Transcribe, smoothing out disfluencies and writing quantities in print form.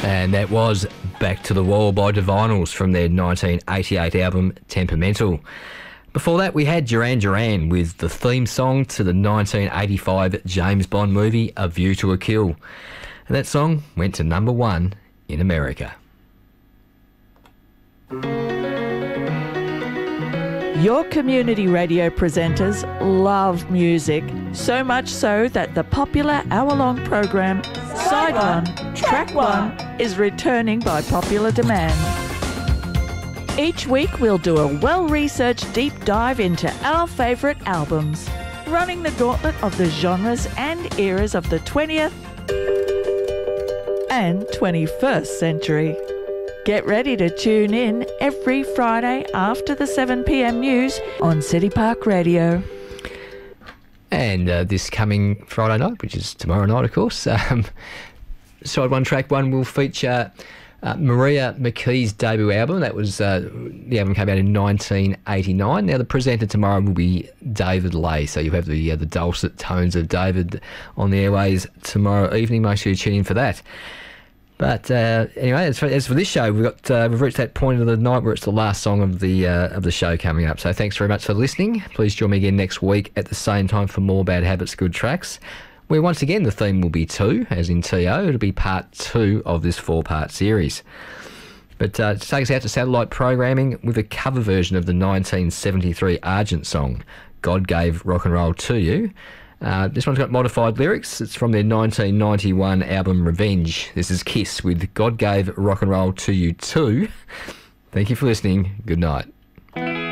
And that was Back to the Wall by Divinyls from their 1988 album Temperamental. Before that, we had Duran Duran with the theme song to the 1985 James Bond movie A View to a Kill. And that song went to number 1 in America. Your community radio presenters love music, so much so that the popular hour-long program Side 1, Track 1 is returning by popular demand. Each week we'll do a well-researched deep dive into our favourite albums, running the gauntlet of the genres and eras of the 20th and 21st century. Get ready to tune in every Friday after the 7 p.m. news on City Park Radio. And this coming Friday night, which is tomorrow night, of course, Side 1, Track 1 will feature Maria McKee's debut album. That was the album came out in 1989. Now the presenter tomorrow will be David Lay, so you have the dulcet tones of David on the airways tomorrow evening. Make sure you tune in for that. But anyway, as for this show, we've reached that point of the night where it's the last song of the show coming up. So thanks very much for listening. Please join me again next week at the same time for more Bad Habits, Good Tracks, where once again the theme will be 2, as in T-O. It'll be part 2 of this 4-part series. But to take us out to satellite programming with a cover version of the 1973 Argent song, God Gave Rock and Roll to You. This one's got modified lyrics. It's from their 1991 album Revenge. This is Kiss with God Gave Rock and Roll to You Too. Thank you for listening. Good night.